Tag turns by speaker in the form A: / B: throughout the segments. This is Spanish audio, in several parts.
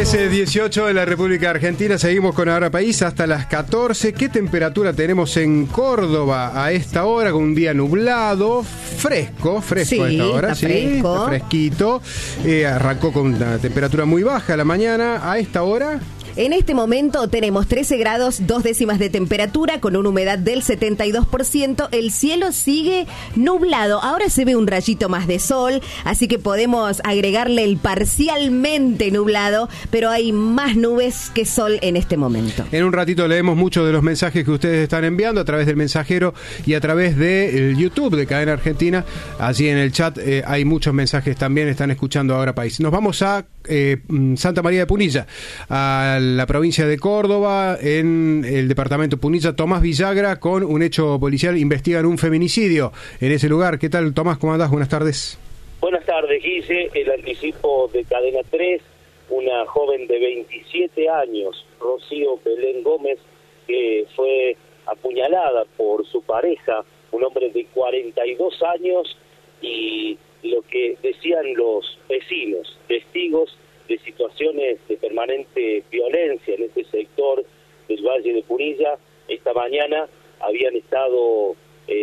A: 13:18 en la República Argentina. Seguimos con Ahora País hasta las 14. ¿Qué temperatura tenemos en Córdoba a esta hora? Con un día nublado, fresco
B: Sí,
A: a esta hora.
B: está fresco.
A: Está fresquito. Arrancó con una temperatura muy baja la mañana. A esta hora...
B: En este momento tenemos 13 grados, 2 décimas de temperatura, con una humedad del 72%. El cielo sigue nublado. Ahora se ve un rayito más de sol, así que podemos agregarle el parcialmente nublado, pero hay más nubes que sol en este momento.
A: En un ratito leemos muchos de los mensajes que ustedes están enviando a través del mensajero y a través del YouTube de Cadena Argentina. Allí en el chat hay muchos mensajes también, están escuchando Ahora País. Nos vamos a Santa María de Punilla, a la provincia de Córdoba, en el departamento Punilla. Tomás Villagra, con un hecho policial, investigan un feminicidio en ese lugar. ¿Qué tal, Tomás? ¿Cómo andás? Buenas tardes.
C: Buenas tardes, Guille. El anticipo de Cadena 3, una joven de 27 años, Rocío Belén Gómez, que fue apuñalada por su pareja, un hombre de 42 años, y lo que decían los vecinos, testigos de situaciones de permanente violencia en este sector del Valle de Punilla, esta mañana habían estado,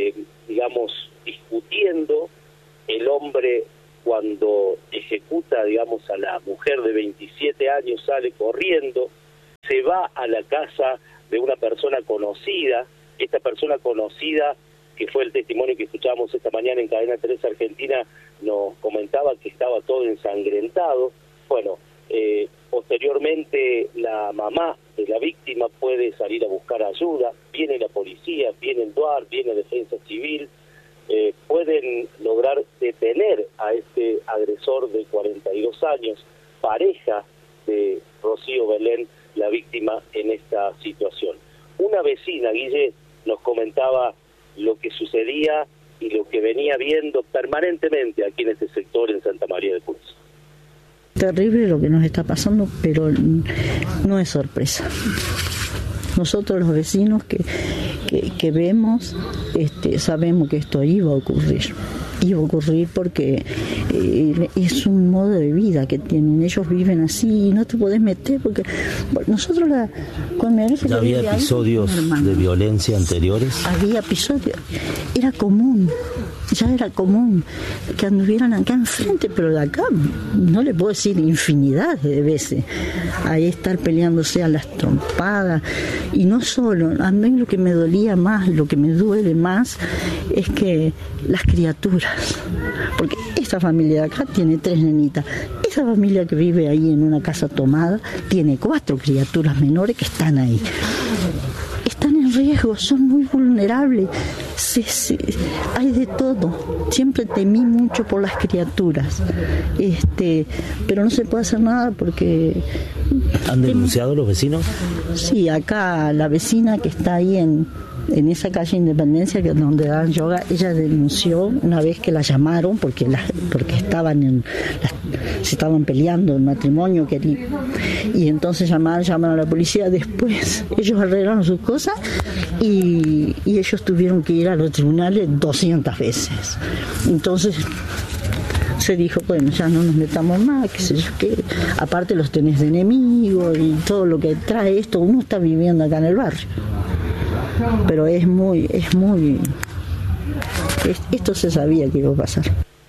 C: discutiendo. El hombre, cuando ejecuta, a la mujer de 27 años, sale corriendo, se va a la casa de una persona conocida. Esta persona conocida, que fue el testimonio que escuchábamos esta mañana en Cadena 3 Argentina, nos comentaba que estaba todo ensangrentado. Bueno, posteriormente la mamá de la víctima puede salir a buscar ayuda, viene la policía, viene el DUAR, viene Defensa Civil, pueden lograr detener a este agresor de 42 años, pareja de Rocío Belén, la víctima en esta situación. Una vecina, Guille, nos comentaba lo que sucedía y lo que venía viendo permanentemente aquí en este sector en Santa María de Punilla.
D: Terrible lo que nos está pasando, pero no es sorpresa. Nosotros los vecinos que vemos, sabemos que esto iba a ocurrir. Iba a ocurrir porque es un modo de vida que tienen. Ellos viven así y no te podés meter porque nosotros
E: ¿Ya había episodios de violencia anteriores?
D: Había episodios. Era común que anduvieran acá enfrente, pero de acá no le puedo decir infinidad de veces. Ahí estar peleándose a las trompadas. Y no solo, a mí lo que me dolía más, lo que me duele más, es que las criaturas, porque esta familia de acá tiene 3 nenitas, esa familia que vive ahí en una casa tomada tiene 4 criaturas menores que están ahí. Están en riesgo, son muy vulnerables, hay de todo. Siempre temí mucho por las criaturas, pero no se puede hacer nada porque...
E: ¿Han denunciado los vecinos? Sí,
D: acá la vecina que está ahí en esa calle Independencia, que es donde dan yoga, ella denunció una vez que la llamaron porque se estaban peleando en matrimonio, y entonces llamaron a la policía. Después ellos arreglaron sus cosas y ellos tuvieron que ir a los tribunales 200 veces. Entonces se dijo, bueno, ya no nos metamos más, qué sé yo qué. Aparte los tenés de enemigos y todo lo que trae esto. Uno está viviendo acá en el barrio, pero esto se sabía que iba a pasar.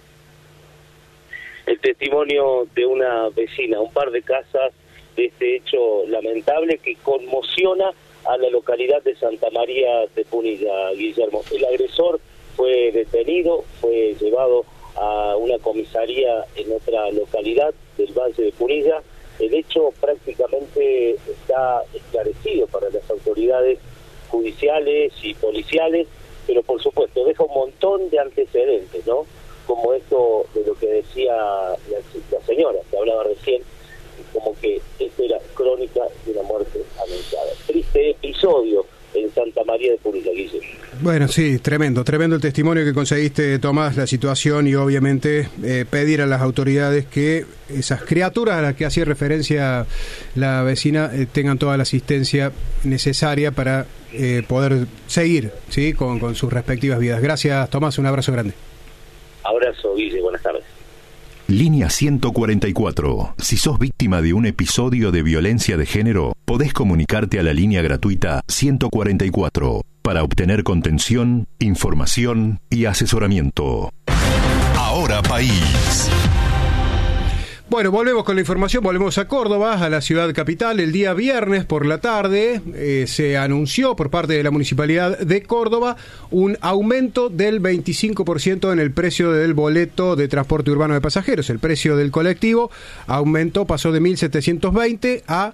C: El testimonio de una vecina, un par de casas de este hecho lamentable que conmociona a la localidad de Santa María de Punilla, Guillermo. El agresor fue detenido, fue llevado a una comisaría en otra localidad del Valle de Punilla. El hecho prácticamente está esclarecido para las autoridades judiciales y policiales, pero por supuesto deja un montón de antecedentes, ¿no? Como esto de lo que decía la señora que hablaba recién, como que esto era crónica de una muerte anunciada. Triste episodio en Santa María de Punilla, Guillermo.
A: Bueno, sí, tremendo el testimonio que conseguiste, Tomás, la situación, y obviamente pedir a las autoridades que esas criaturas a las que hacía referencia la vecina tengan toda la asistencia necesaria para poder seguir, ¿sí?, con sus respectivas vidas. Gracias, Tomás, un abrazo grande.
C: Abrazo, Guille, buenas tardes.
F: Línea 144. Si sos víctima de un episodio de violencia de género, podés comunicarte a la línea gratuita 144 para obtener contención, información y asesoramiento. Ahora País.
A: Bueno, volvemos con la información, volvemos a Córdoba, a la ciudad capital. El día viernes por la tarde se anunció por parte de la Municipalidad de Córdoba un aumento del 25% en el precio del boleto de transporte urbano de pasajeros. El precio del colectivo pasó de 1.720 a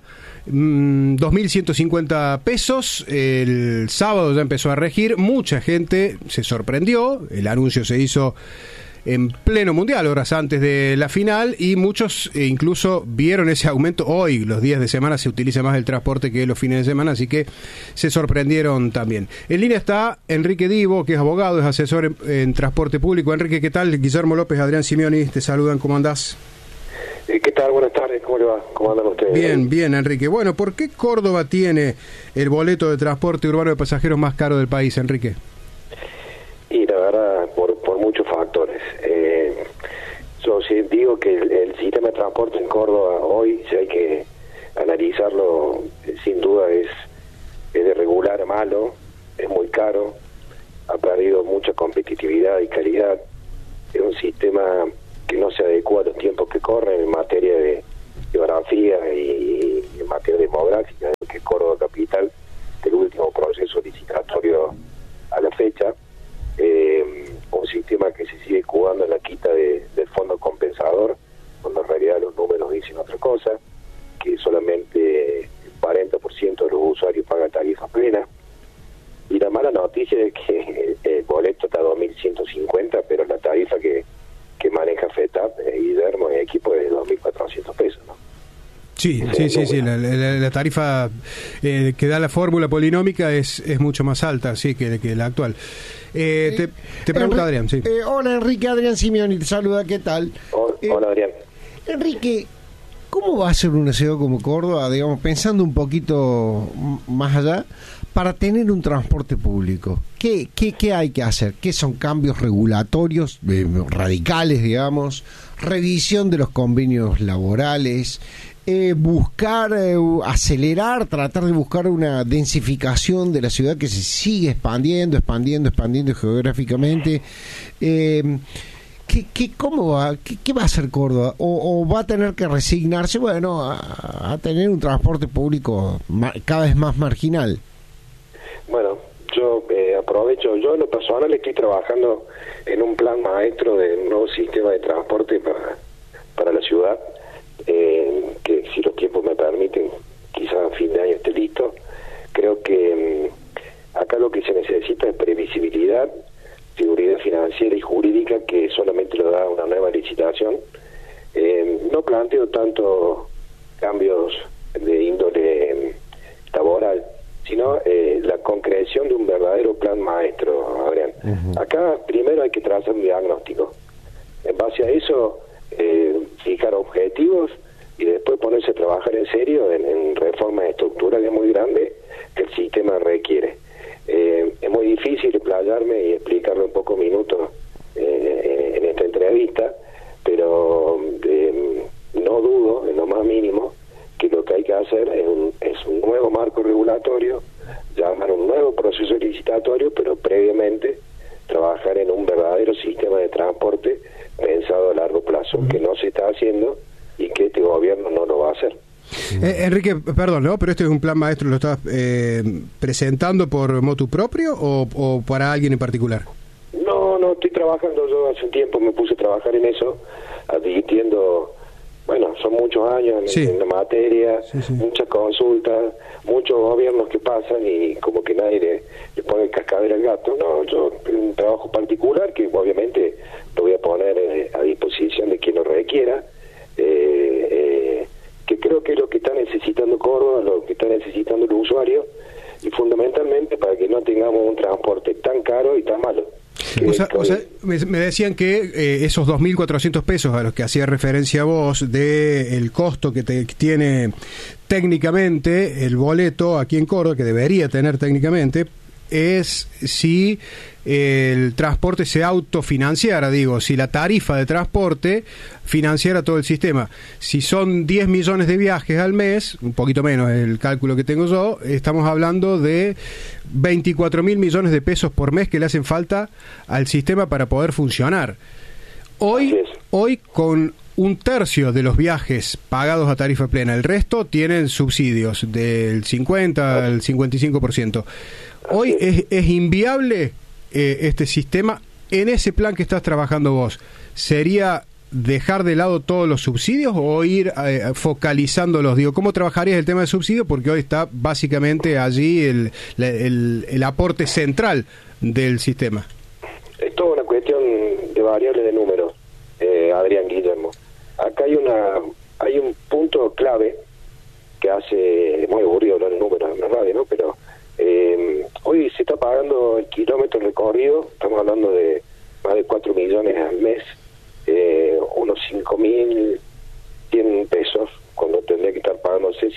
A: 2.150 pesos. El sábado ya empezó a regir, mucha gente se sorprendió, el anuncio se hizo en pleno mundial, horas antes de la final, y muchos incluso vieron ese aumento. Hoy, los días de semana, se utiliza más el transporte que los fines de semana, así que se sorprendieron también. En línea está Enrique Divo, que es abogado, es asesor en transporte público. Enrique, ¿qué tal? Guillermo López, Adrián Simeoni, te saludan, ¿cómo andás?
G: ¿Qué tal? Buenas tardes, ¿cómo le va? ¿Cómo andan ustedes?
A: Bien, bien, Enrique. Bueno, ¿por qué Córdoba tiene el boleto de transporte urbano de pasajeros más caro del país, Enrique?
G: Y la verdad, por muchos factores. Yo sí digo que el sistema de transporte en Córdoba hoy, si hay que analizarlo, sin duda es de regular a malo, es muy caro, ha perdido mucha competitividad y calidad, es un sistema que no se adecua a los tiempos que corren en materia de geografía y en materia demográfica, que Córdoba capital, el último proceso licitatorio a la fecha, un sistema que se sigue jugando en la quita del fondo compensador, cuando en realidad los números dicen otra cosa, que solamente el 40% de los usuarios paga tarifa plena. Y la mala noticia es que el boleto está a 2.150, pero la tarifa que maneja FETAP, Guillermo y equipo es de 2.400 pesos, ¿no?
A: Sí, la tarifa que da la fórmula polinómica es mucho más alta, sí, que la actual. Te pregunta Adrián, sí.
H: Hola Enrique, Adrián Simeoni te saluda, ¿qué tal?
G: Hola Adrián.
H: Enrique, ¿cómo va a ser una ciudad como Córdoba, digamos, pensando un poquito más allá, para tener un transporte público? ¿Qué hay que hacer? ¿Qué son cambios regulatorios radicales, digamos? Revisión de los convenios laborales, buscar, acelerar, tratar de buscar una densificación de la ciudad que se sigue expandiendo geográficamente. ¿Cómo va? ¿Qué va a hacer Córdoba? ¿O va a tener que resignarse, a tener un transporte público cada vez más marginal?
G: Bueno, yo aprovecho, yo en lo personal estoy trabajando en un plan maestro de un nuevo sistema de transporte para la ciudad, que si los tiempos me permiten, quizás a fin de año esté listo. Creo que acá lo que se necesita es previsibilidad, seguridad financiera y jurídica, que solamente lo da una nueva licitación. No planteo tanto cambios de índole laboral, sino la concreción de un verdadero plan maestro, Adrián. Uh-huh. Acá primero hay que trazar un diagnóstico. En base a eso, fijar objetivos y después ponerse a trabajar en serio en reformas estructurales muy grandes que el sistema requiere. Es muy difícil explayarme y explicarle en pocos minutos en esta entrevista, pero no dudo en lo más mínimo que lo que hay que hacer es un nuevo marco regulatorio, llamar un nuevo proceso licitatorio, pero previamente trabajar en un verdadero sistema de transporte pensado a largo plazo, que no se está haciendo y que este gobierno no lo va a hacer.
A: Enrique, perdón, ¿no? Pero este es un plan maestro, ¿lo estás presentando por motu propio o para alguien en particular?
G: No, estoy trabajando, yo hace un tiempo me puse a trabajar en eso, advirtiendo, son muchos años en la materia, muchas consultas, muchos gobiernos que pasan y como que nadie le pone el cascabel al gato. No, yo un trabajo particular que obviamente lo voy a poner a disposición de quien lo requiera, que creo que es lo que está necesitando Córdoba, lo que está necesitando el usuario, y fundamentalmente para que no tengamos un transporte tan caro y tan malo.
A: O sea, me decían que esos 2.400 pesos a los que hacía referencia vos de el costo que tiene técnicamente el boleto aquí en Córdoba, que debería tener técnicamente, es si el transporte se autofinanciara, si la tarifa de transporte financiara todo el sistema. Si son 10 millones de viajes al mes, un poquito menos el cálculo que tengo yo, estamos hablando de 24.000 millones de pesos por mes que le hacen falta al sistema para poder funcionar. Hoy con un tercio de los viajes pagados a tarifa plena, el resto tienen subsidios del 50 al 55%. Hoy es inviable este sistema. En ese plan que estás trabajando vos, ¿sería dejar de lado todos los subsidios o ir focalizándolos? ¿Cómo trabajarías el tema de subsidios? Porque hoy está básicamente allí el aporte central del sistema.
G: Es toda una cuestión de variables de números, Adrián, Guillermo. Acá hay un punto clave que hace muy aburrido hablar de números en la radio, ¿no? Pero hoy se está pagando el kilómetro recorrido, estamos hablando de más de 4 millones al mes, unos 5.100 pesos, cuando tendría que estar pagándose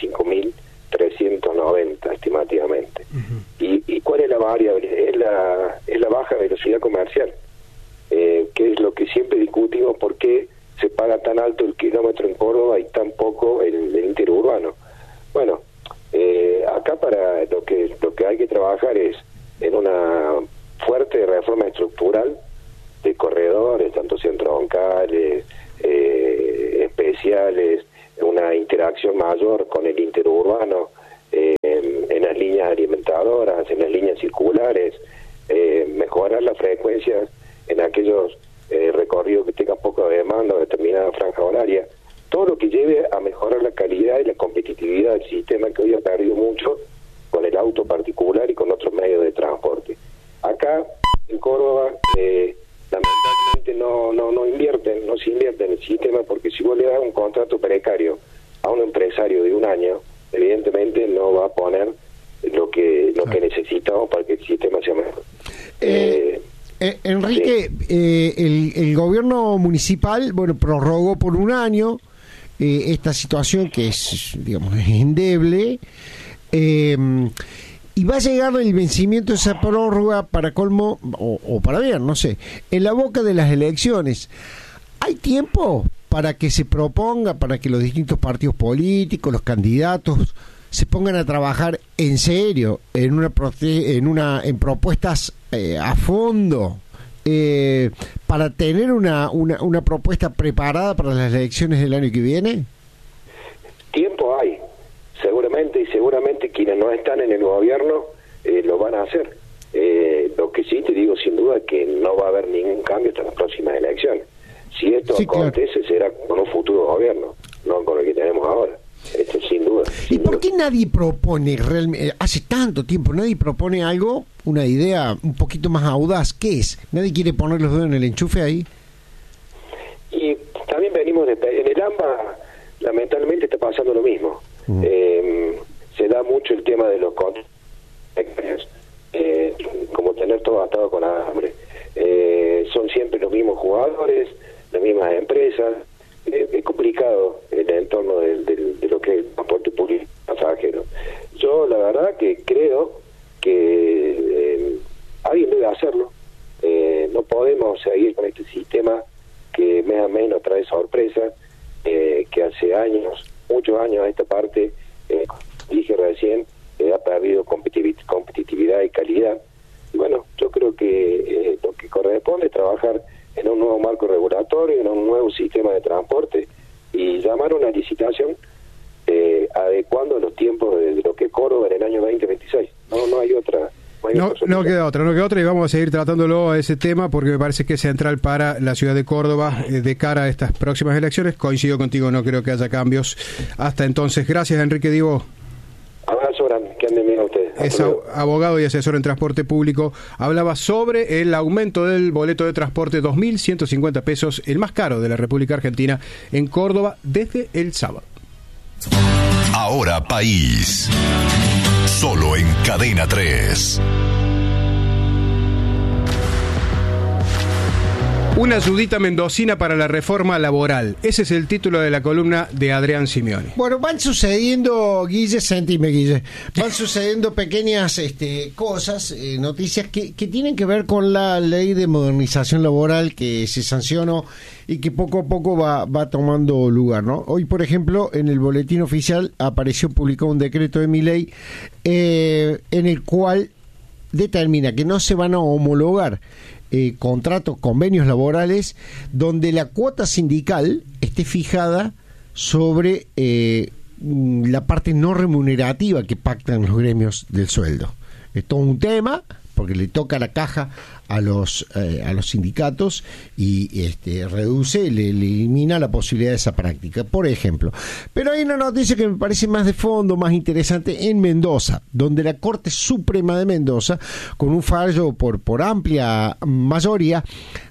G: 5.390 estimativamente. ¿Y cuál es la variable? Es la baja velocidad comercial, que es lo que siempre discutimos, por qué se paga tan alto el kilómetro en Córdoba y tan poco el interurbano. Bueno, acá para lo que hay que trabajar es en una fuerte reforma estructural de corredores, tanto sean troncales, especiales, una interacción mayor con el interurbano, en las líneas alimentadoras, en las líneas circulares, mejorar las frecuencias en aquellos recorridos que tengan poca demanda o determinada franja horaria, todo lo que lleve a mejorar la calidad y la competitividad del sistema, que hoy ha perdido mucho con el auto particular y con otros medios de transporte. Acá en Córdoba lamentablemente no se invierte en el sistema, porque si vos le das un contrato precario a un empresario de un año, evidentemente no va a poner lo que necesitamos para que el sistema sea mejor.
H: Enrique, sí. El gobierno municipal, prorrogó por un año esta situación que es endeble, y va a llegar el vencimiento de esa prórroga para colmo, o para bien, no sé, en la boca de las elecciones. ¿Hay tiempo para que se proponga, para que los distintos partidos políticos, los candidatos, se pongan a trabajar en serio en propuestas a fondo, para tener una propuesta preparada para las elecciones del año que viene?
G: Tiempo hay, seguramente quienes no están en el gobierno lo van a hacer. Lo que sí te digo sin duda es que no va a haber ningún cambio hasta las próximas elecciones. Si esto acontece, claro, será con un futuro gobierno, no con el que tenemos ahora. Esto sin duda.
H: ¿Y por qué nadie propone realmente, hace tanto tiempo, nadie propone algo, una idea un poquito más audaz? ¿Qué es? ¿Nadie quiere poner los dedos en el enchufe ahí?
G: Y también venimos en el AMBA, lamentablemente está pasando lo mismo. Se da mucho el tema de los contratos, como tener todo atado con hambre. Son siempre los mismos jugadores, las mismas empresas. Es complicado el entorno de lo que es el transporte público pasajero. Yo la verdad que creo que alguien debe hacerlo. No podemos seguir con este sistema que mes a mes nos trae sorpresas, que hace años, muchos años a esta parte, dije recién, ha perdido competitividad y calidad. Y bueno, yo creo que lo que corresponde es trabajar en un nuevo marco regulatorio, en un nuevo sistema de transporte, y llamar a una licitación adecuando los tiempos de lo que Córdoba en el año 2026. No hay otra. No
A: queda otra, y vamos a seguir tratándolo a ese tema, porque me parece que es central para la ciudad de Córdoba de cara a estas próximas elecciones. Coincido contigo, no creo que haya cambios hasta entonces. Gracias, Enrique Divo.
G: Abrazo grande, que anden bien a ustedes.
A: Es abogado y asesor en transporte público. Hablaba sobre el aumento del boleto de transporte, 2.150 pesos, el más caro de la República Argentina, en Córdoba desde el sábado.
F: Ahora País, solo en Cadena 3.
A: Una ayudita mendocina para la reforma laboral. Ese es el título de la columna de Adrián Simeoni.
H: Bueno, van sucediendo, Guille, sentime, Guille, van sucediendo pequeñas cosas, noticias que tienen que ver con la ley de modernización laboral que se sancionó y que poco a poco va tomando lugar, ¿no? Hoy, por ejemplo, en el boletín oficial apareció publicado un decreto de Milei en el cual determina que no se van a homologar contratos, convenios laborales donde la cuota sindical esté fijada sobre la parte no remunerativa que pactan los gremios del sueldo. Es todo un tema porque le toca la caja a los sindicatos y reduce, le elimina la posibilidad de esa práctica, por ejemplo. Pero hay una noticia que me parece más de fondo, más interesante, en Mendoza, donde la Corte Suprema de Mendoza, con un fallo por amplia mayoría,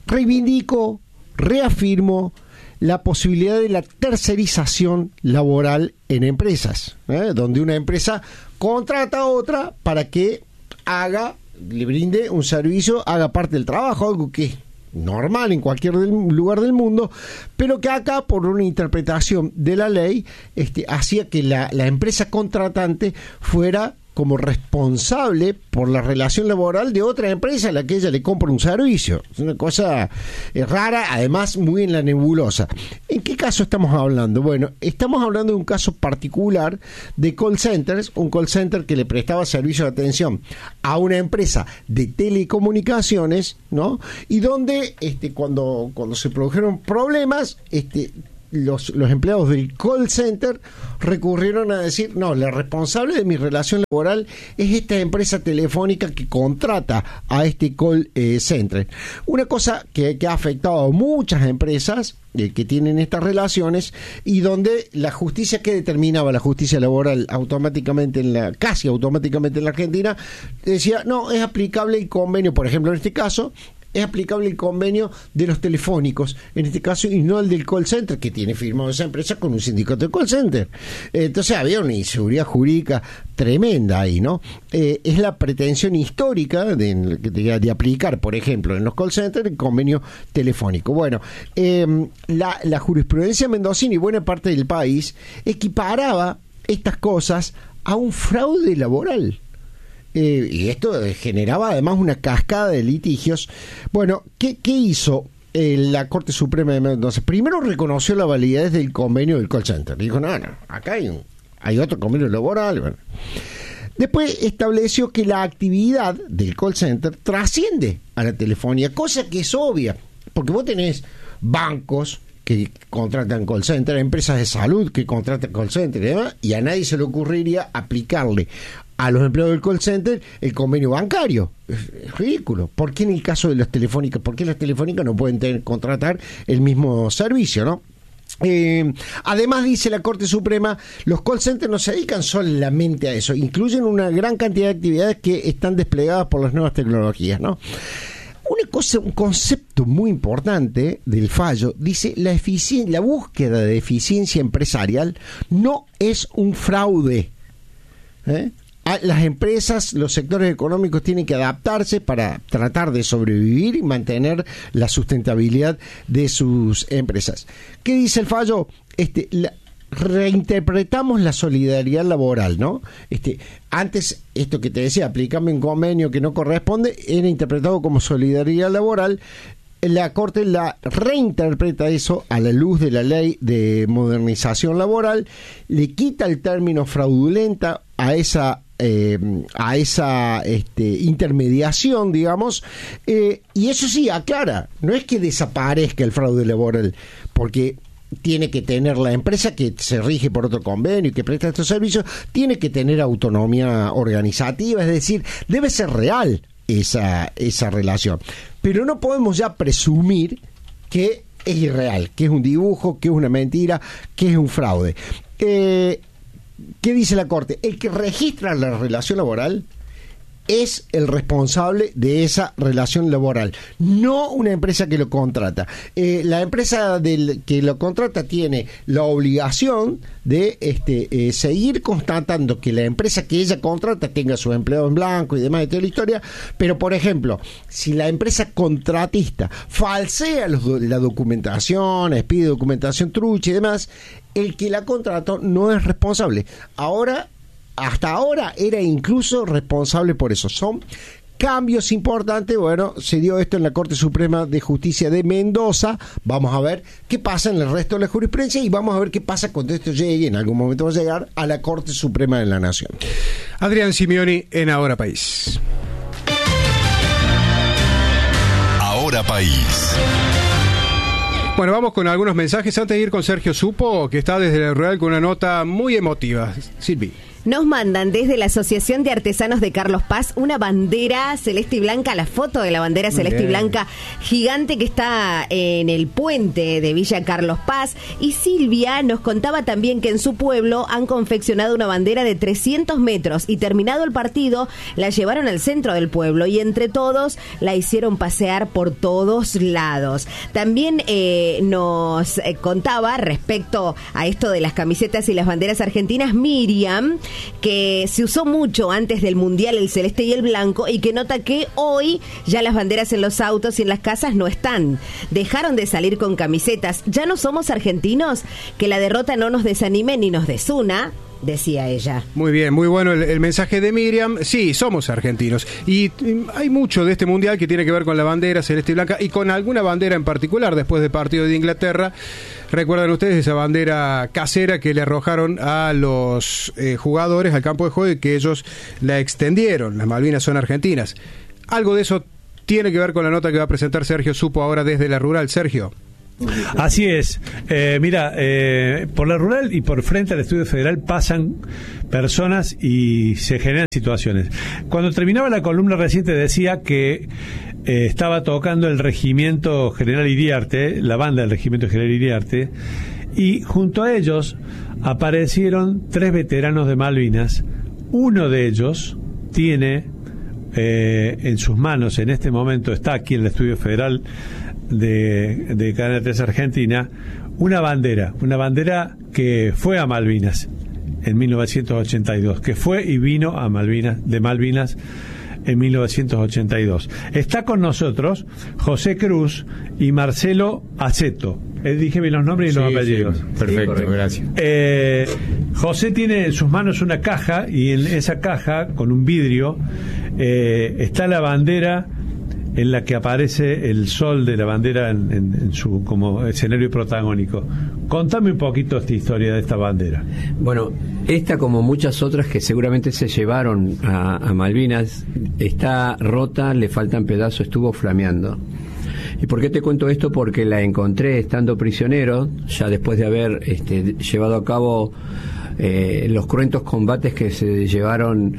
H: reafirmó la posibilidad de la tercerización laboral en empresas, donde una empresa contrata a otra para que le brinde un servicio, haga parte del trabajo, algo que es normal en cualquier lugar del mundo, pero que acá, por una interpretación de la ley, hacía que la empresa contratante fuera como responsable por la relación laboral de otra empresa a la que ella le compra un servicio. Es una cosa rara, además muy en la nebulosa. ¿En qué caso estamos hablando? Bueno, estamos hablando de un caso particular de call centers, un call center que le prestaba servicio de atención a una empresa de telecomunicaciones, ¿no? Y donde cuando se produjeron problemas, los empleados del call center recurrieron a decir, no, la responsable de mi relación laboral es esta empresa telefónica que contrata a este call center. Una cosa que ha afectado a muchas empresas que tienen estas relaciones y donde la justicia, que determinaba la justicia laboral casi automáticamente en la Argentina, decía, no, es aplicable el convenio, por ejemplo, en este caso, es aplicable el convenio de los telefónicos, en este caso, y no el del call center, que tiene firmado esa empresa con un sindicato de call center. Entonces había una inseguridad jurídica tremenda ahí, ¿no? Es la pretensión histórica de aplicar, por ejemplo, en los call centers el convenio telefónico. Bueno, la jurisprudencia mendocina y buena parte del país equiparaba estas cosas a un fraude laboral. Y esto generaba además una cascada de litigios. Bueno, ¿qué hizo la Corte Suprema de Mendoza? Primero reconoció la validez del convenio del call center. Dijo, no, acá hay otro convenio laboral. Bueno. Después estableció que la actividad del call center trasciende a la telefonía, cosa que es obvia, porque vos tenés bancos que contratan call center, empresas de salud que contratan call center y demás, y a nadie se le ocurriría aplicarle a los empleados del call center el convenio bancario. Es ridículo. ¿Por qué en el caso de las telefónicas? ¿Por qué las telefónicas no pueden contratar el mismo servicio, no? Además, dice la Corte Suprema, los call centers no se dedican solamente a eso, incluyen una gran cantidad de actividades que están desplegadas por las nuevas tecnologías, ¿no? Un concepto muy importante del fallo dice la búsqueda de eficiencia empresarial no es un fraude. Las empresas, los sectores económicos tienen que adaptarse para tratar de sobrevivir y mantener la sustentabilidad de sus empresas. ¿Qué dice el fallo? Reinterpretamos la solidaridad laboral, ¿no? Antes, esto que te decía, aplicarme un convenio que no corresponde, era interpretado como solidaridad laboral. La Corte la reinterpreta eso a la luz de la ley de modernización laboral, le quita el término fraudulenta a esa intermediación, digamos, y eso sí, aclara, no es que desaparezca el fraude laboral, porque tiene que tener la empresa que se rige por otro convenio y que presta estos servicios, tiene que tener autonomía organizativa, es decir, debe ser real esa relación. Pero no podemos ya presumir que es irreal, que es un dibujo, que es una mentira, que es un fraude. ¿Qué dice la Corte? El que registra la relación laboral es el responsable de esa relación laboral, no una empresa que lo contrata. La empresa que lo contrata tiene la obligación de seguir constatando que la empresa que ella contrata tenga sus empleados en blanco y demás de toda la historia, pero por ejemplo, si la empresa contratista falsea la documentación, pide documentación trucha y demás, el que la contrató no es responsable. Hasta ahora era incluso responsable por eso. Son cambios importantes. Bueno, se dio esto en la Corte Suprema de Justicia de Mendoza. Vamos a ver qué pasa en el resto de la jurisprudencia y vamos a ver qué pasa cuando esto llegue, en algún momento va a llegar a la Corte Suprema de la Nación.
A: Adrián Simioni en Ahora País.
F: Ahora País.
A: Bueno, vamos con algunos mensajes antes de ir con Sergio Supo, que está desde el rural con una nota muy emotiva. Silvi.
B: Nos mandan desde la Asociación de Artesanos de Carlos Paz una bandera celeste y blanca, la foto de la bandera celeste y blanca gigante que está en el puente de Villa Carlos Paz. Y Silvia nos contaba también que en su pueblo han confeccionado una bandera de 300 metros y terminado el partido la llevaron al centro del pueblo y entre todos la hicieron pasear por todos lados. También nos contaba respecto a esto de las camisetas y las banderas argentinas Miriam, que se usó mucho antes del Mundial el celeste y el blanco y que nota que hoy ya las banderas en los autos y en las casas no están. Dejaron de salir con camisetas. Ya no somos argentinos, que la derrota no nos desanime ni nos desuna, decía ella.
A: Muy bien, muy bueno el mensaje de Miriam. Sí, somos argentinos. Y hay mucho de este mundial que tiene que ver con la bandera celeste y blanca y con alguna bandera en particular. Después del partido de Inglaterra, ¿recuerdan ustedes esa bandera casera que le arrojaron a los jugadores al campo de juego y que ellos la extendieron? Las Malvinas son argentinas. Algo de eso tiene que ver con la nota que va a presentar Sergio Supo ahora desde la rural. Sergio.
I: Así es. Mira, por la rural y por frente al Estudio Federal pasan personas y se generan situaciones. Cuando terminaba la columna reciente decía que estaba tocando el Regimiento General Iriarte, la banda del Regimiento General Iriarte, y junto a ellos aparecieron 3 veteranos de Malvinas. Uno de ellos tiene en sus manos, en este momento está aquí en el Estudio Federal de Cadena 3 Argentina, una bandera que fue a Malvinas en 1982, que fue y vino a de Malvinas en 1982. Está con nosotros José Cruz y Marcelo Aceto. Dije bien los nombres y los apellidos.
J: Sí, perfecto, sí, gracias.
I: José tiene en sus manos una caja y en esa caja, con un vidrio, está la bandera en la que aparece el sol de la bandera en su como escenario protagónico. Contame un poquito esta historia de esta bandera.
J: Bueno, esta como muchas otras que seguramente se llevaron a Malvinas, está rota, le faltan pedazos, estuvo flameando. ¿Y por qué te cuento esto? Porque la encontré estando prisionero, ya después de haber llevado a cabo los cruentos combates que se llevaron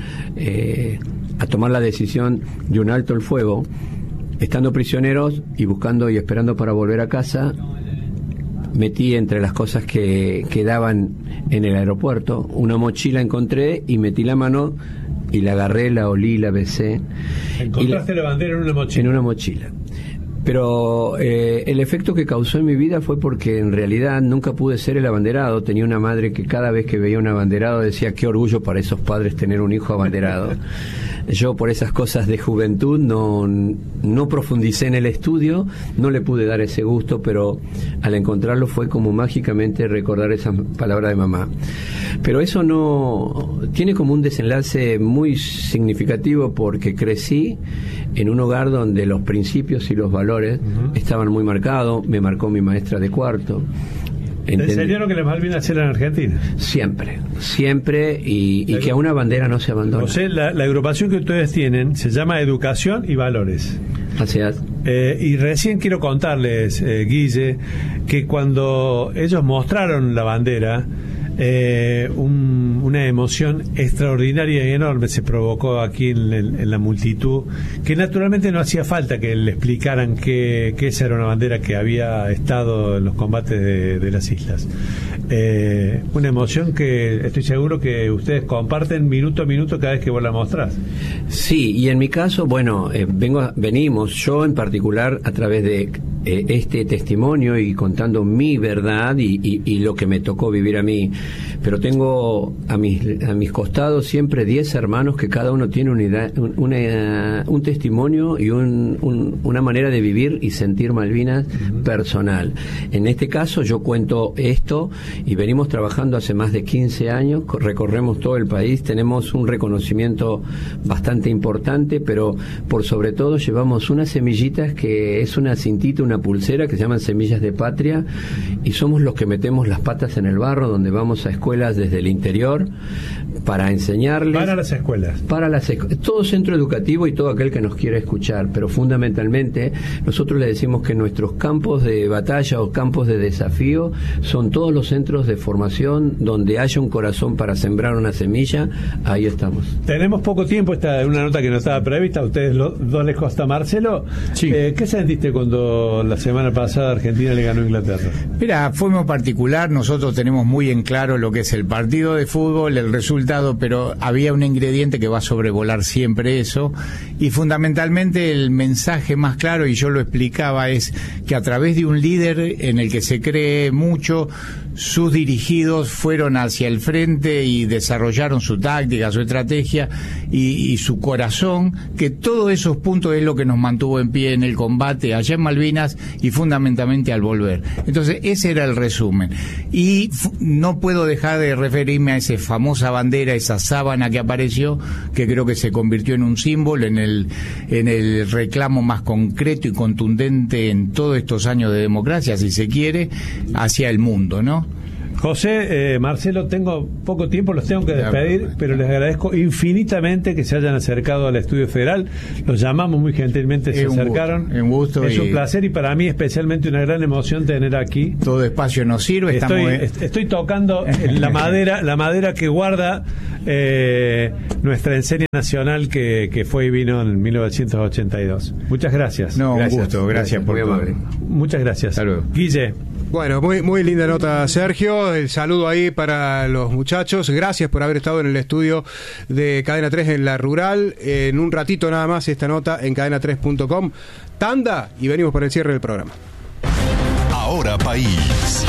J: a tomar la decisión de un alto el fuego. Estando prisioneros y buscando y esperando para volver a casa, metí entre las cosas que quedaban en el aeropuerto, una mochila encontré y metí la mano y la agarré, la olí, la besé.
I: ¿Encontraste la bandera en una mochila?
J: En una mochila. Pero el efecto que causó en mi vida fue porque en realidad nunca pude ser el abanderado. Tenía una madre que cada vez que veía un abanderado decía: qué orgullo para esos padres tener un hijo abanderado. Yo por esas cosas de juventud no profundicé en el estudio, no le pude dar ese gusto, pero al encontrarlo fue como mágicamente recordar esas palabras de mamá. Pero eso no tiene como un desenlace muy significativo, porque crecí en un hogar donde los principios y los valores estaban muy marcados. Me marcó mi maestra de cuarto.
I: ¿Te enseñaron que las Malvinas eran argentinas?
J: Siempre, y que a una bandera no se abandona.
I: O sea, la agrupación que ustedes tienen se llama Educación y Valores.
J: Así es.
I: Y recién quiero contarles, Guille, que cuando ellos mostraron la bandera, una emoción extraordinaria y enorme se provocó aquí en la multitud, que naturalmente no hacía falta que le explicaran que esa era una bandera que había estado en los combates de las islas. Una emoción que estoy seguro que ustedes comparten minuto a minuto cada vez que vos la mostrás.
J: Sí, y en mi caso, bueno, venimos, yo en particular, a través de este testimonio y contando mi verdad y lo que me tocó vivir a mí, pero tengo a mis costados siempre 10 hermanos que cada uno tiene un testimonio y una manera de vivir y sentir Malvinas personal. En este caso yo cuento esto y venimos trabajando hace más de 15 años, recorremos todo el país, tenemos un reconocimiento bastante importante, pero por sobre todo llevamos unas semillitas que es una cintita, una pulsera que se llaman Semillas de Patria, y somos los que metemos las patas en el barro, donde vamos a escuelas desde el interior para enseñarles.
I: Para las escuelas.
J: Todo centro educativo y todo aquel que nos quiera escuchar, pero fundamentalmente nosotros le decimos que nuestros campos de batalla o campos de desafío son todos los centros de formación donde haya un corazón para sembrar una semilla. Ahí estamos.
I: Tenemos poco tiempo, esta es una nota que no estaba prevista, a ustedes dos les consta. Marcelo, sí. ¿Qué sentiste cuando la semana pasada Argentina le ganó a Inglaterra?
K: Mira, fue muy particular, nosotros tenemos muy en claro lo que es el partido de fútbol, el resultado, pero había un ingrediente que va a sobrevolar siempre eso, y fundamentalmente el mensaje más claro, y yo lo explicaba, es que a través de un líder en el que se cree mucho, sus dirigidos fueron hacia el frente y desarrollaron su táctica, su estrategia y su corazón, que todos esos puntos es lo que nos mantuvo en pie en el combate allá en Malvinas y fundamentalmente al volver. Entonces ese era el resumen, y no puedo dejar de referirme a esa famosa bandera, esa sábana que apareció, que creo que se convirtió en un símbolo, en el reclamo más concreto y contundente en todos estos años de democracia, si se quiere, hacia el mundo, ¿no?
I: José, Marcelo, tengo poco tiempo, los tengo que despedir, pero les agradezco infinitamente que se hayan acercado al Estudio Federal. Los llamamos muy gentilmente, se acercaron.
K: Un gusto.
I: Es un placer y para mí especialmente una gran emoción tener aquí.
K: Todo espacio nos sirve.
I: Estoy tocando la madera que guarda nuestra enseña nacional que fue y vino en 1982. Muchas gracias.
K: Un gusto, gracias por todo.
I: Muchas gracias.
K: Saludos.
I: Guille.
A: Bueno, muy linda nota, Sergio. El saludo ahí para los muchachos. Gracias por haber estado en el estudio de Cadena 3 en La Rural. En un ratito nada más esta nota en cadena3.com. Tanda y venimos por el cierre del programa.
F: Ahora País.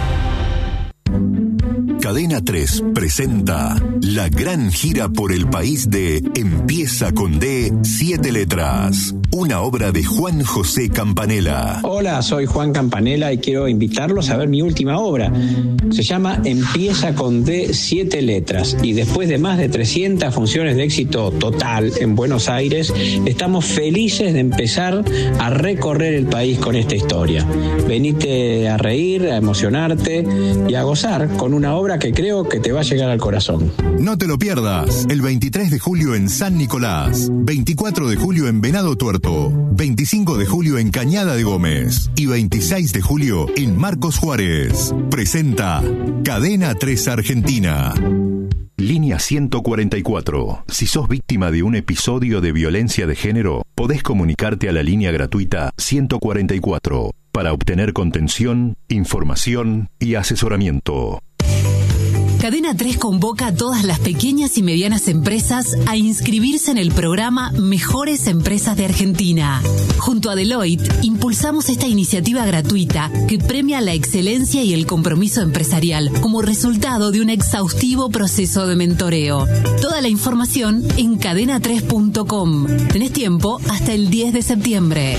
F: Cadena 3 presenta la gran gira por el país de Empieza con D, 7 letras. Una obra de Juan José Campanella.
L: Hola, soy Juan Campanella y quiero invitarlos a ver mi última obra. Se llama Empieza con D, 7 letras. Y después de más de 300 funciones de éxito total en Buenos Aires, estamos felices de empezar a recorrer el país con esta historia. Venite a reír, a emocionarte y a gozar con una obra que creo que te va a llegar al corazón.
F: No te lo pierdas. El 23 de julio en San Nicolás, 24 de julio en Venado Tuerto, 25 de julio en Cañada de Gómez y 26 de julio en Marcos Juárez. Presenta Cadena 3 Argentina. Línea 144. Si sos víctima de un episodio de violencia de género, podés comunicarte a la línea gratuita 144 para obtener contención, información y asesoramiento.
M: Cadena 3 convoca a todas las pequeñas y medianas empresas a inscribirse en el programa Mejores Empresas de Argentina. Junto a Deloitte, impulsamos esta iniciativa gratuita que premia la excelencia y el compromiso empresarial como resultado de un exhaustivo proceso de mentoreo. Toda la información en cadena3.com. Tenés tiempo hasta el 10 de septiembre.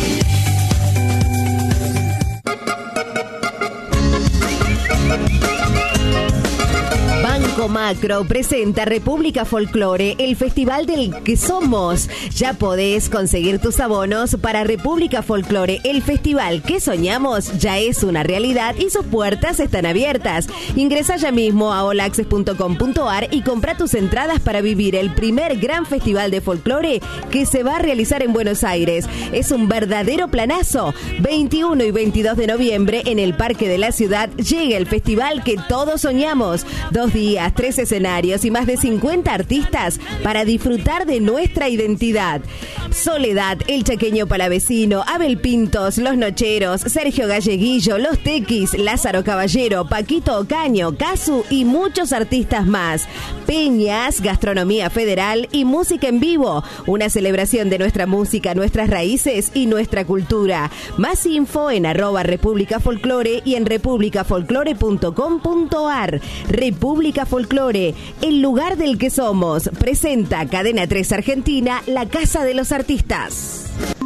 B: Grupo Macro presenta República Folclore, el festival del que somos. Ya podés conseguir tus abonos para República Folclore, el festival que soñamos ya es una realidad y sus puertas están abiertas. Ingresa ya mismo a olaccess.com.ar y compra tus entradas para vivir el primer gran festival de folclore que se va a realizar en Buenos Aires. Es un verdadero planazo. 21 y 22 de noviembre en el Parque de la Ciudad llega el festival que todos soñamos. 2 días, 3 escenarios y más de 50 artistas para disfrutar de nuestra identidad. Soledad, El Chaqueño Palavecino, Abel Pintos, Los Nocheros, Sergio Galleguillo, Los Tequis, Lázaro Caballero, Paquito Ocaño, Casu y muchos artistas más. Peñas, gastronomía federal y música en vivo. Una celebración de nuestra música, nuestras raíces y nuestra cultura. Más info en @República Folclore y en republicafolclore.com.ar. República Folclore, el lugar del que somos. Presenta Cadena 3 Argentina, la casa de los artistas.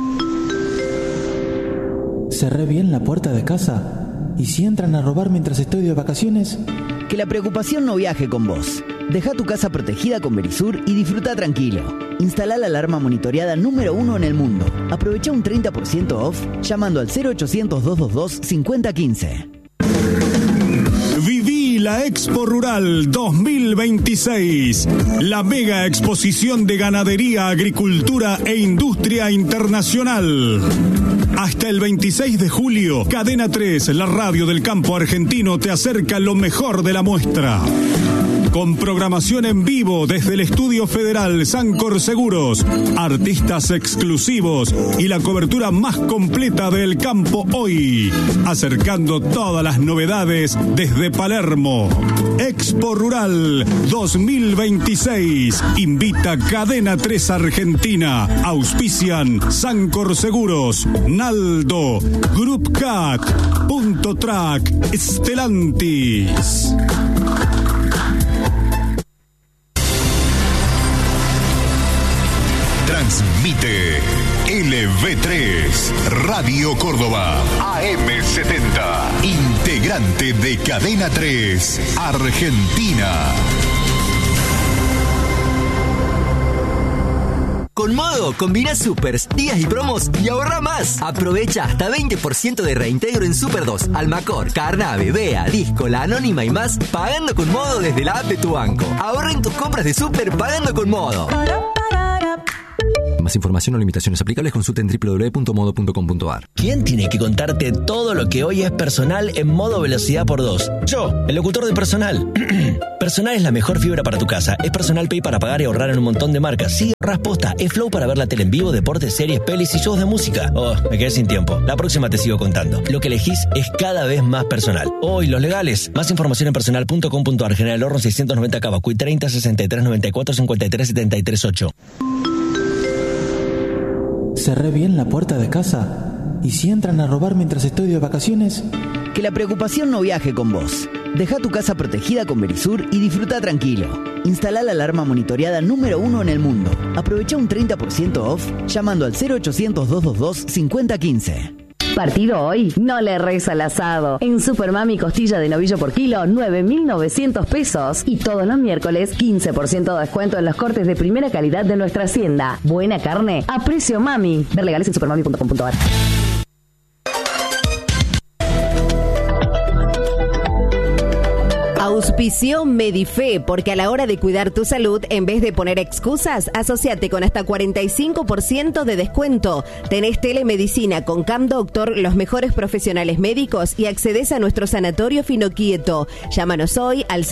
N: Cerré bien la puerta de casa. ¿Y si entran a robar mientras estoy de vacaciones?
O: Que la preocupación no viaje con vos. Deja tu casa protegida con Verisur y disfruta tranquilo. Instala la alarma monitoreada número 1 en el mundo. Aprovecha un 30% off llamando al 0800-222-5015.
P: Viví la Expo Rural 2026, la mega exposición de ganadería, agricultura e industria internacional. Hasta el 26 de julio, Cadena 3, la radio del campo argentino, te acerca lo mejor de la muestra. Con programación en vivo desde el Estudio Federal Sancor Seguros, artistas exclusivos y la cobertura más completa del campo hoy, acercando todas las novedades desde Palermo. Expo Rural 2026, invita Cadena 3 Argentina, auspician Sancor Seguros, Naldo, Group Cat, Punto Track, Stellantis.
F: Transmite LV3, Radio Córdoba, AM70, integrante de Cadena 3, Argentina.
Q: Con Modo, combina supers, días y promos y ahorra más. Aprovecha hasta 20% de reintegro en Super 2, Almacor, Carnave, Bea, Disco, La Anónima y más, pagando con Modo desde la app de tu banco. Ahorra en tus compras de super pagando con Modo.
R: Más información o limitaciones aplicables consulta en www.modo.com.ar.
S: ¿Quién tiene que contarte todo lo que hoy es personal en modo velocidad por 2? Yo, el locutor de Personal. Personal es la mejor fibra para tu casa. Es Personal Pay para pagar y ahorrar en un montón de marcas. Sí, ahorras posta. Es Flow para ver la tele en vivo, deportes, series, pelis y shows de música. Oh, me quedé sin tiempo. La próxima te sigo contando. Lo que elegís es cada vez más personal. Hoy, los legales. Más información en personal.com.ar. General Horno 690 Cavacuy 30 63 94 53 73 8.
N: ¿Cerré bien la puerta de casa? ¿Y si entran a robar mientras estoy de vacaciones?
O: Que la preocupación no viaje con vos. Deja tu casa protegida con Verisur y disfruta tranquilo. Instala la alarma monitoreada número 1 en el mundo. Aprovecha un 30% off llamando al 0800-222-5015.
T: Partido hoy, no le erres al asado. En Supermami costilla de novillo por kilo, 9.900 pesos. Y todos los miércoles, 15% de descuento en los cortes de primera calidad de nuestra hacienda. Buena carne a precio mami. Ver legales en supermami.com.ar.
B: Auspició Medife, porque a la hora de cuidar tu salud, en vez de poner excusas, asociate con hasta 45% de descuento. Tenés telemedicina con Cam Doctor, los mejores profesionales médicos y accedes a nuestro sanatorio Finoquieto. Llámanos hoy al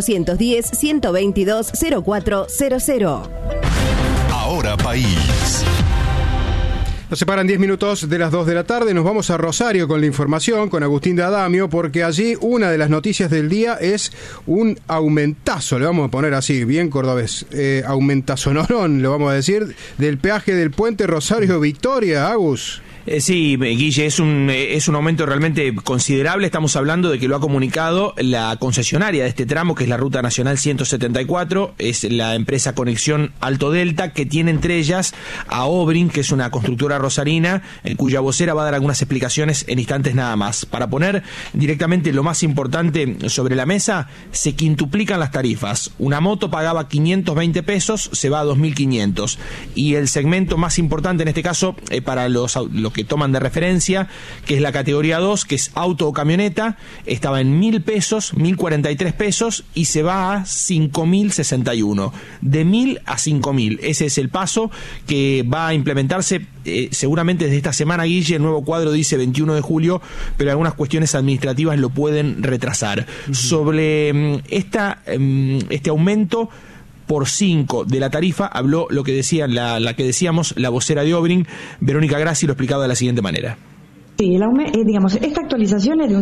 B: 0810-122-0400.
F: Ahora País.
A: Nos separan 10 minutos de las 2 de la tarde. Nos vamos a Rosario con la información, con Agustín D'Adamio, porque allí una de las noticias del día es un aumentazo, le vamos a poner así, bien cordobés, aumentazonorón, le vamos a decir, del peaje del puente Rosario-Victoria, Agus.
U: Sí, Guille, es un aumento realmente considerable. Estamos hablando de que lo ha comunicado la concesionaria de este tramo, que es la Ruta Nacional 174, es la empresa Conexión Alto Delta, que tiene entre ellas a Obrin, que es una constructora rosarina, cuya vocera va a dar algunas explicaciones en instantes nada más. Para poner directamente lo más importante sobre la mesa, se quintuplican las tarifas. Una moto pagaba 520 pesos, se va a 2.500. Y el segmento más importante en este caso, para los que toman de referencia, que es la categoría 2, que es auto o camioneta, estaba en 1.000 pesos, 1.043 pesos, y se va a 5.061. De 1.000 a 5.000. Ese es el paso que va a implementarse seguramente desde esta semana, Guille. El nuevo cuadro dice 21 de julio, pero algunas cuestiones administrativas lo pueden retrasar. Sobre este aumento por 5 de la tarifa, habló lo que decía la que decíamos, la vocera de Obrin, Verónica Grassi, lo explicaba de la siguiente manera.
V: Sí, digamos, esta actualización es de un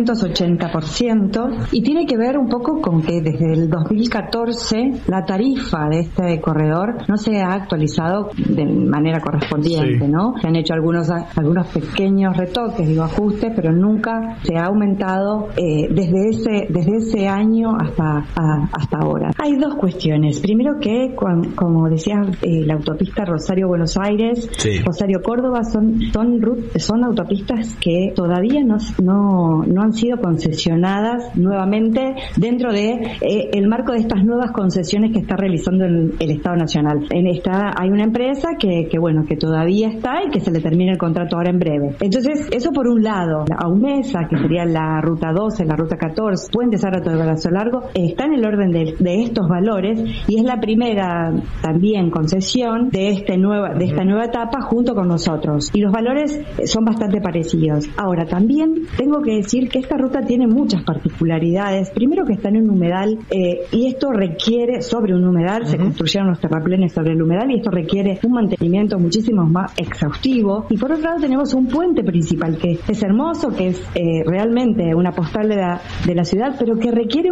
V: 380% y tiene que ver un poco con que desde el 2014 la tarifa de este corredor no se ha actualizado de manera correspondiente, sí, ¿no? Se han hecho algunos pequeños retoques, ajustes, pero nunca se ha aumentado desde ese año hasta ahora. Hay dos cuestiones. Primero que, como decía, la autopista Rosario-Buenos Aires, sí, Rosario-Córdoba son autopistas que todavía no han sido concesionadas nuevamente dentro de el marco de estas nuevas concesiones que está realizando el Estado Nacional. En esta hay una empresa que todavía está y que se le termina el contrato ahora en breve. Entonces, eso por un lado. La AUMESA, que sería la ruta 12, la ruta 14, Puente Zárate de Brazo Largo, está en el orden de estos valores y es la primera también concesión de esta nueva etapa junto con nosotros. Y los valores son bastante parecidos. Ahora, también tengo que decir que esta ruta tiene muchas particularidades. Primero, que está en un humedal y esto requiere, sobre un humedal, se construyeron los terraplenes sobre el humedal y esto requiere un mantenimiento muchísimo más exhaustivo. Y por otro lado tenemos un puente principal que es hermoso, que es realmente una postal de la ciudad, pero que requiere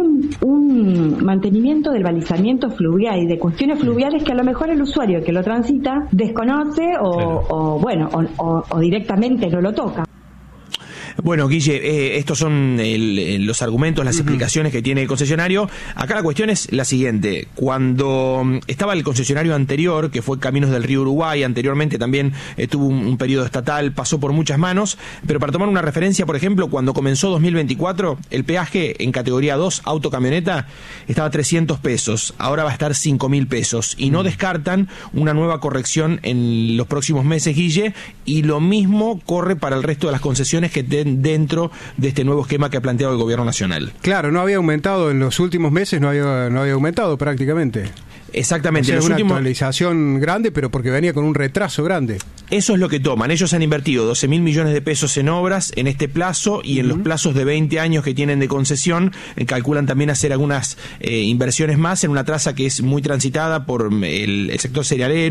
V: un mantenimiento del balizamiento fluvial y de cuestiones fluviales que a lo mejor el usuario que lo transita desconoce o directamente no lo toca.
U: Bueno, Guille, estos son los argumentos, las explicaciones que tiene el concesionario. Acá la cuestión es la siguiente. Cuando estaba el concesionario anterior, que fue Caminos del Río Uruguay, anteriormente también tuvo un periodo estatal, pasó por muchas manos, pero para tomar una referencia, por ejemplo, cuando comenzó 2024, el peaje en categoría 2, auto-camioneta, estaba a 300 pesos, ahora va a estar 5.000 pesos, y no descartan una nueva corrección en los próximos meses, Guille, y lo mismo corre para el resto de las concesiones que dentro de este nuevo esquema que ha planteado el gobierno nacional.
A: Claro, no había aumentado en los últimos meses, no había aumentado prácticamente.
U: Exactamente.
A: O sea, es una actualización grande, pero porque venía con un retraso grande.
U: Eso es lo que toman. Ellos han invertido 12.000 millones de pesos en obras en este plazo y en los plazos de 20 años que tienen de concesión, calculan también hacer algunas inversiones más en una traza que es muy transitada por el sector cerealero.